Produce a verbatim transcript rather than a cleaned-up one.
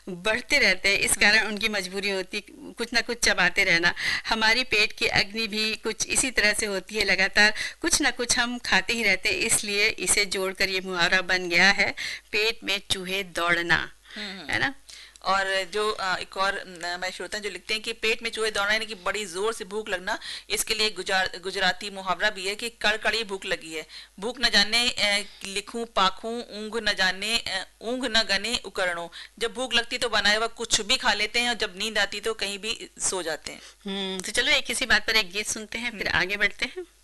बढ़ते रहते हैं, इस कारण उनकी मजबूरी होती कुछ ना कुछ चबाते रहना। हमारी पेट की अग्नि भी कुछ इसी तरह से होती है, लगातार कुछ ना कुछ हम खाते ही रहते हैं, इसलिए इसे जोड़कर ये मुहावरा बन गया है, पेट में चूहे दौड़ना, हम्म है हम्म। ना। और जो अ, एक और अ, मैं श्रोता जो लिखते हैं कि पेट में चूहे दौड़ना यानी कि बड़ी जोर से भूख लगना, इसके लिए गुजार गुजराती मुहावरा भी है कि कड़कड़ी भूख लगी है, भूख न जाने अ, लिखूं पाखूं, ऊंघ न जाने अ, ऊंघ न गने उकरणों। जब भूख लगती तो बनाए हुआ कुछ भी खा लेते हैं, और जब नींद आती तो कहीं भी सो जाते हैं। हम्म तो चलो एक इसी बात पर एक गीत सुनते हैं, फिर हम्म। आगे बढ़ते हैं।